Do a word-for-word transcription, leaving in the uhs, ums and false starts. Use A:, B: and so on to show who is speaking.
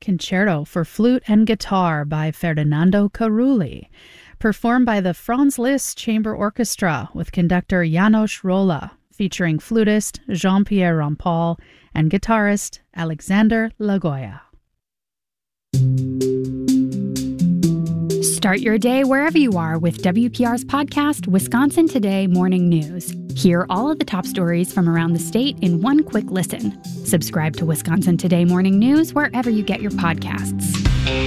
A: Concerto for Flute and Guitar by Ferdinando Carulli, performed by the Franz Liszt Chamber Orchestra with conductor János Róla, featuring flutist Jean-Pierre Rampal and guitarist Alexander Lagoya.
B: Start your day wherever you are with W P R's podcast, Wisconsin Today Morning News. Hear all of the top stories from around the state in one quick listen. Subscribe to Wisconsin Today Morning News wherever you get your podcasts.